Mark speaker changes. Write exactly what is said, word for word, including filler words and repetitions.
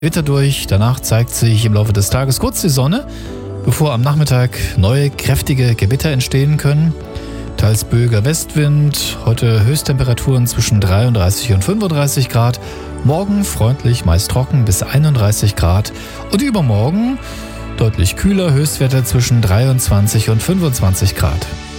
Speaker 1: Gewitter durch. Danach zeigt sich im Laufe des Tages kurz die Sonne, bevor am Nachmittag neue kräftige Gewitter entstehen können. Teils böiger Westwind, heute Höchsttemperaturen zwischen dreiunddreißig und fünfunddreißig Grad. Morgen freundlich, meist trocken bis einunddreißig Grad. Und übermorgen deutlich kühler, Höchstwerte zwischen dreiundzwanzig und fünfundzwanzig Grad.